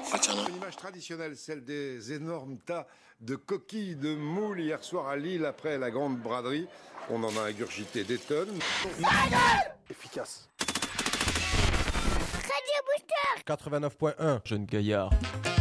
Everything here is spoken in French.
Une image traditionnelle, celle des énormes tas de coquilles de moules hier soir à Lille après la grande braderie. On en a ingurgité des tonnes. Efficace. Radio Booster 89.1, jeune gaillard.